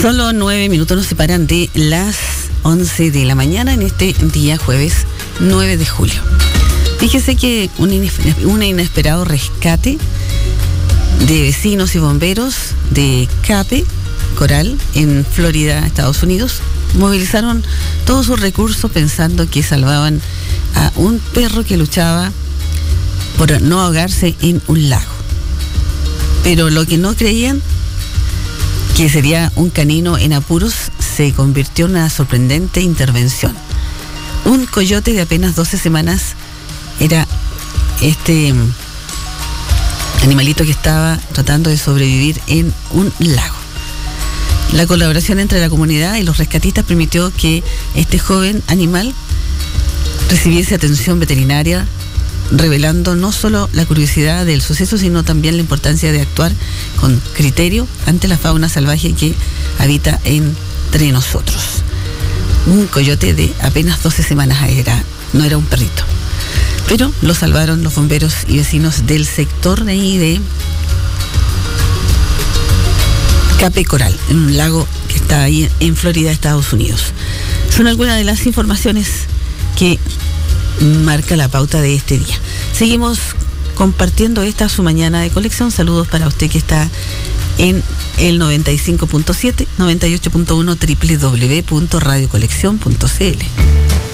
Solo 9 minutos nos separan de las 11 de la mañana en este día jueves 9 de julio. Fíjese que un inesperado rescate de vecinos y bomberos de Cape Coral en Florida, Estados Unidos, movilizaron todos sus recursos pensando que salvaban a un perro que luchaba por no ahogarse en un lago. Pero lo que no creían, que sería un canino en apuros, se convirtió en una sorprendente intervención. Un coyote de apenas 12 semanas era este animalito que estaba tratando de sobrevivir en un lago. La colaboración entre la comunidad y los rescatistas permitió que este joven animal recibiese atención veterinaria, revelando no solo la curiosidad del suceso, sino también la importancia de actuar con criterio ante la fauna salvaje que habita entre nosotros. Un coyote de apenas 12 semanas no era un perrito. Pero lo salvaron los bomberos y vecinos del sector de ahí de Cape Coral, en un lago que está ahí en Florida, Estados Unidos. Son algunas de las informaciones que marca la pauta de este día. Seguimos compartiendo esta su mañana de colección. Saludos para usted que está en el 95.7, 98.1 www.radiocolección.cl.